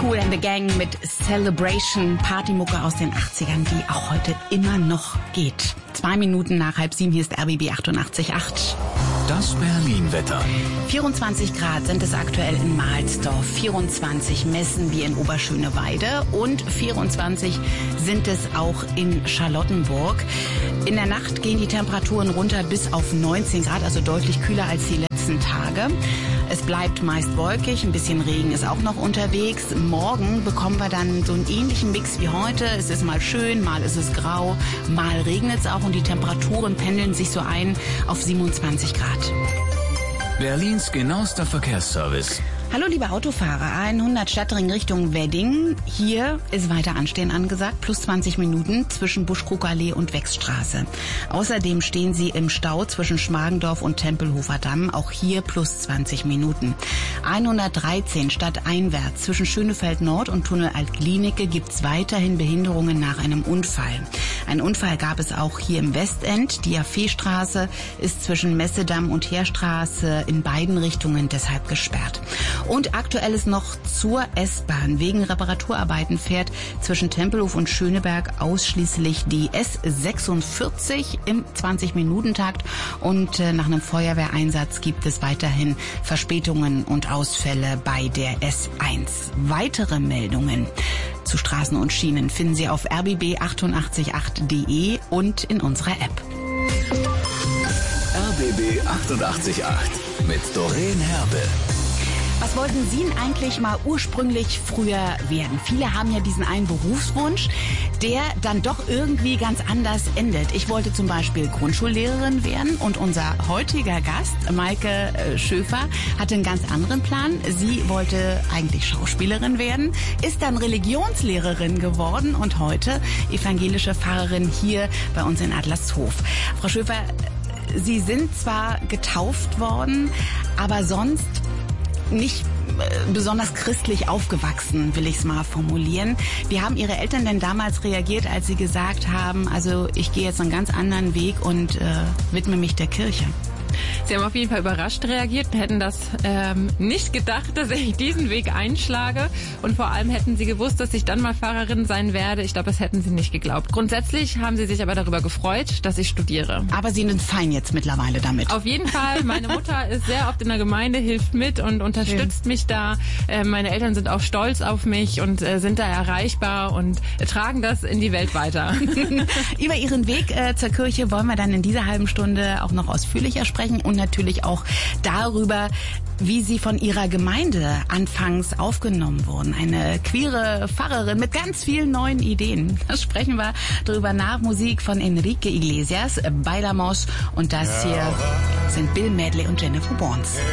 Kool and the Gang mit Celebration, Partymucke aus den 80ern, die auch heute immer noch geht. 2 Minuten nach 6:30, hier ist RBB 88.8. Das Berlin-Wetter. 24 Grad sind es aktuell in Mahlsdorf, 24 messen wir in Oberschöneweide und 24 sind es auch in Charlottenburg. In der Nacht gehen die Temperaturen runter bis auf 19 Grad, also deutlich kühler als die letzten Tage. Es bleibt meist wolkig, ein bisschen Regen ist auch noch unterwegs. Morgen bekommen wir dann so einen ähnlichen Mix wie heute. Es ist mal schön, mal ist es grau, mal regnet es auch und die Temperaturen pendeln sich so ein auf 27 Grad. Berlins genauester Verkehrsservice. Hallo liebe Autofahrer, 100 Stadtring Richtung Wedding. Hier ist weiter Anstehen angesagt, plus 20 Minuten zwischen Buschkrugallee und Wechsstraße. Außerdem stehen Sie im Stau zwischen Schmargendorf und Tempelhofer Damm, auch hier plus 20 Minuten. 113 stadteinwärts zwischen Schönefeld Nord und Tunnel Alt-Glienicke gibt's weiterhin Behinderungen nach einem Unfall. Ein Unfall gab es auch hier im Westend. Die Affe-Straße ist zwischen Messedamm und Heerstraße in beiden Richtungen deshalb gesperrt. Und aktuell ist noch zur S-Bahn. Wegen Reparaturarbeiten fährt zwischen Tempelhof und Schöneberg ausschließlich die S46 im 20-Minuten-Takt. Und nach einem Feuerwehreinsatz gibt es weiterhin Verspätungen und Ausfälle bei der S1. Weitere Meldungen zu Straßen und Schienen finden Sie auf rbb888.de und in unserer App. RBB 88.8 mit Doreen Herbe. Was wollten Sie denn eigentlich mal ursprünglich früher werden? Viele haben ja diesen einen Berufswunsch, der dann doch irgendwie ganz anders endet. Ich wollte zum Beispiel Grundschullehrerin werden und unser heutiger Gast, Maike Schöfer, hatte einen ganz anderen Plan. Sie wollte eigentlich Schauspielerin werden, ist dann Religionslehrerin geworden und heute evangelische Pfarrerin hier bei uns in Adlershof. Frau Schöfer, Sie sind zwar getauft worden, aber sonst nicht besonders christlich aufgewachsen, will ich es mal formulieren. Wie haben Ihre Eltern denn damals reagiert, als Sie gesagt haben, also ich gehe jetzt einen ganz anderen Weg und widme mich der Kirche? Sie haben auf jeden Fall überrascht reagiert, hätten das nicht gedacht, dass ich diesen Weg einschlage. Und vor allem hätten sie gewusst, dass ich dann mal Pfarrerin sein werde. Ich glaube, das hätten sie nicht geglaubt. Grundsätzlich haben sie sich aber darüber gefreut, dass ich studiere. Aber Sie sind fein jetzt mittlerweile damit. Auf jeden Fall. Meine Mutter ist sehr oft in der Gemeinde, hilft mit und unterstützt mich da. Meine Eltern sind auch stolz auf mich und sind da erreichbar und tragen das in die Welt weiter. Über Ihren Weg zur Kirche wollen wir dann in dieser halben Stunde auch noch ausführlicher sprechen. Und natürlich auch darüber, wie Sie von Ihrer Gemeinde anfangs aufgenommen wurden. Eine queere Pfarrerin mit ganz vielen neuen Ideen. Da sprechen wir drüber nach. Musik von Enrique Iglesias, Bailamos und das hier sind Bill Medley und Jennifer Barnes.